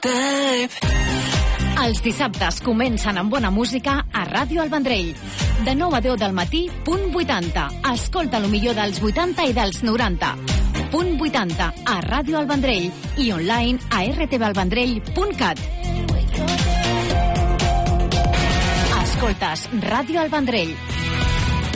Els dissabtes comencen amb bona música a Ràdio El Vendrell. De 9 a 10 del matí, punt 80. Escolta lo millor dels 80 i dels 90. Punt 80 a Ràdio El Vendrell i online a rtvalvendrell.cat. Escoltes Ràdio El Vendrell.